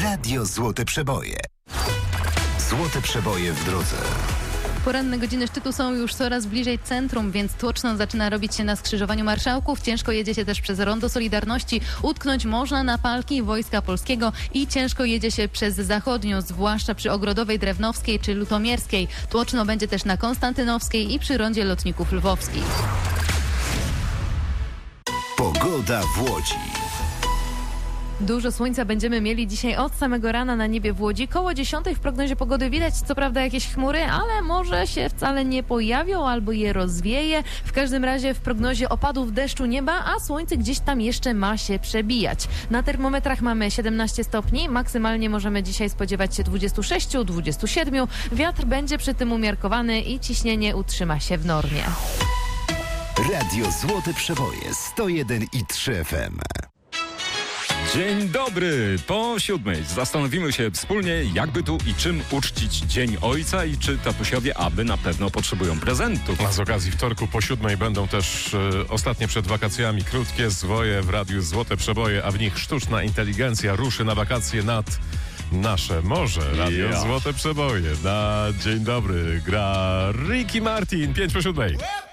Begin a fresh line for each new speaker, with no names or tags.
Radio Złote Przeboje. Złote Przeboje w drodze.
Poranne godziny szczytu są już coraz bliżej centrum, więc tłoczno zaczyna robić się na skrzyżowaniu Marszałków. Ciężko jedzie się też przez Rondo Solidarności. Utknąć można na palki Wojska Polskiego i ciężko jedzie się przez Zachodnią, zwłaszcza przy Ogrodowej, Drewnowskiej czy Lutomierskiej. Tłoczno będzie też na Konstantynowskiej i przy Rondzie Lotników Lwowskich.
Pogoda w Łodzi.
Dużo słońca będziemy mieli dzisiaj od samego rana na niebie w Łodzi. Koło 10 w prognozie pogody widać co prawda jakieś chmury, ale może się wcale nie pojawią albo je rozwieje. W każdym razie w prognozie opadów deszczu nieba, a słońce gdzieś tam jeszcze ma się przebijać. Na termometrach mamy 17 stopni, maksymalnie możemy dzisiaj spodziewać się 26-27. Wiatr będzie przy tym umiarkowany i ciśnienie utrzyma się w normie.
Radio Złote Przeboje 101,3 FM.
Dzień dobry! Po 7 zastanowimy się wspólnie, jakby tu i czym uczcić Dzień Ojca i czy tatusiowie na pewno potrzebują prezentów.
A z okazji wtorku po 7 będą też ostatnie przed wakacjami krótkie zwoje w Radiu Złote Przeboje, a w nich sztuczna inteligencja ruszy na wakacje nad nasze morze. Radio Złote Przeboje. Na dzień dobry gra Ricky Martin, 5 po 7.